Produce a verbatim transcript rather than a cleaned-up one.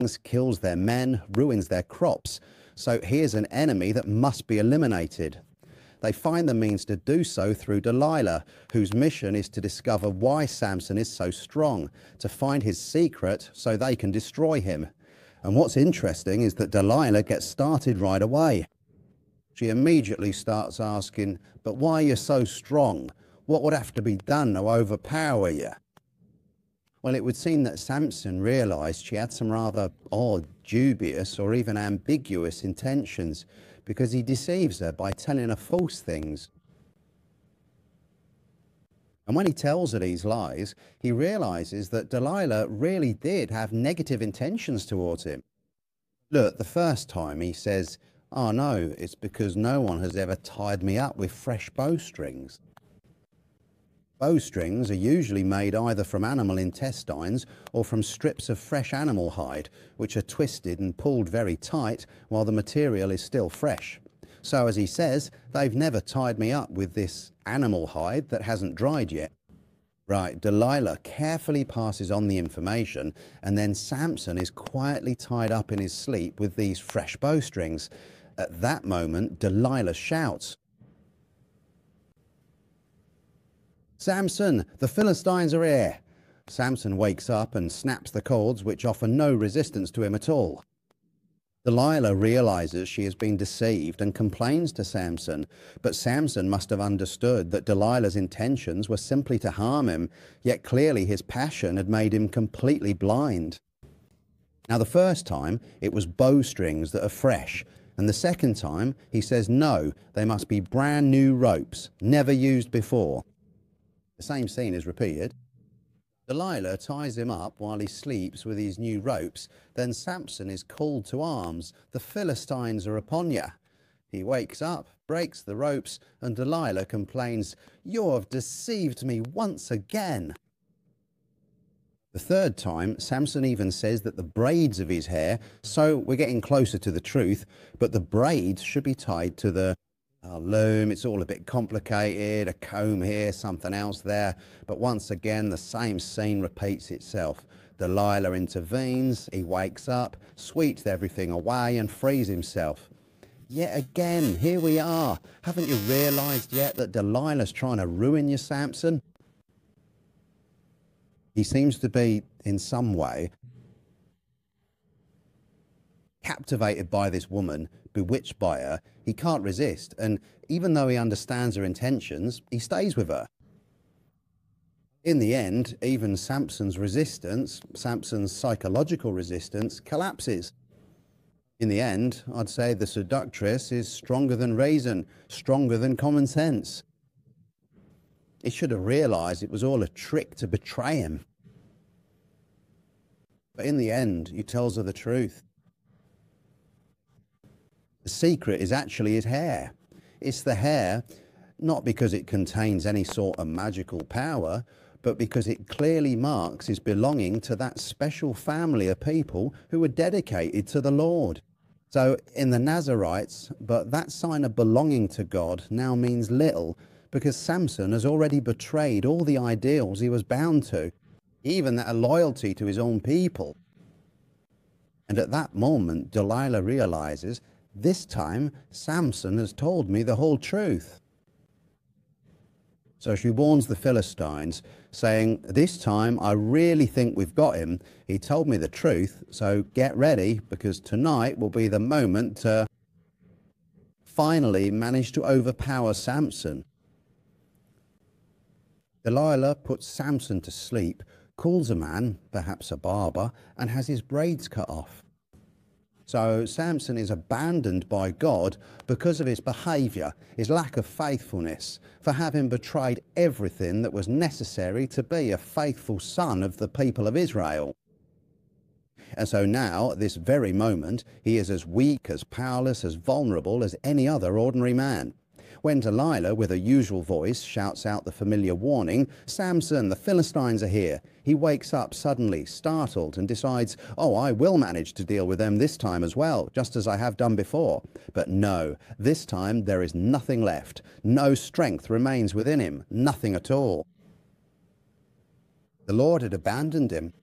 kills their men, ruins their crops. So here's an enemy that must be eliminated. They find the means to do so through Delilah, whose mission is to discover why Samson is so strong, to find his secret so they can destroy him. And what's interesting is that Delilah gets started right away. She immediately starts asking, but why are you so strong? What would have to be done to overpower you? Well, it would seem that Samson realized she had some rather odd, dubious, or even ambiguous intentions, because he deceives her by telling her false things. And when he tells her these lies, he realizes that Delilah really did have negative intentions towards him. Look, the first time he says, oh no, it's because no one has ever tied me up with fresh bowstrings. Bowstrings are usually made either from animal intestines or from strips of fresh animal hide, which are twisted and pulled very tight while the material is still fresh. So, as he says, they've never tied me up with this animal hide that hasn't dried yet. Right, Delilah carefully passes on the information, and then Samson is quietly tied up in his sleep with these fresh bowstrings. At that moment, Delilah shouts, Samson, the Philistines are here. Samson wakes up and snaps the cords, which offer no resistance to him at all. Delilah realizes she has been deceived and complains to Samson, but Samson must have understood that Delilah's intentions were simply to harm him, yet clearly his passion had made him completely blind. Now, the first time, it was bowstrings that are fresh, and the second time, he says no, they must be brand new ropes, never used before. The same scene is repeated. Delilah ties him up while he sleeps with his new ropes. Then Samson is called to arms. The Philistines are upon you. He wakes up, breaks the ropes, and Delilah complains, you have deceived me once again. The third time, Samson even says that the braids of his hair, so we're getting closer to the truth, but the braids should be tied to the A loom, it's all a bit complicated, a comb here, something else there. But once again, the same scene repeats itself. Delilah intervenes, he wakes up, sweeps everything away and frees himself. Yet again, here we are. Haven't you realized yet that Delilah's trying to ruin you, Samson? He seems to be, in some way, captivated by this woman, bewitched by her. He can't resist, and even though he understands her intentions, he stays with her. In the end, even Samson's resistance, Samson's psychological resistance, collapses. In the end, I'd say the seductress is stronger than reason, stronger than common sense. He should have realized it was all a trick to betray him. But in the end, he tells her the truth. The secret is actually his hair. It's the hair, not because it contains any sort of magical power, but because it clearly marks his belonging to that special family of people who were dedicated to the Lord. So in the Nazarites, but that sign of belonging to God now means little, because Samson has already betrayed all the ideals he was bound to, even that loyalty to his own people. And at that moment, Delilah realizes, this time, Samson has told me the whole truth. So she warns the Philistines, saying, this time I really think we've got him. He told me the truth, so get ready, because tonight will be the moment to finally manage to overpower Samson. Delilah puts Samson to sleep, calls a man, perhaps a barber, and has his braids cut off. So Samson is abandoned by God because of his behavior, his lack of faithfulness, for having betrayed everything that was necessary to be a faithful son of the people of Israel. And so now, at this very moment, he is as weak, as powerless, as vulnerable as any other ordinary man. When Delilah, with her usual voice, shouts out the familiar warning, Samson, the Philistines are here, he wakes up suddenly, startled, and decides, oh, I will manage to deal with them this time as well, just as I have done before. But no, this time there is nothing left. No strength remains within him, nothing at all. The Lord had abandoned him.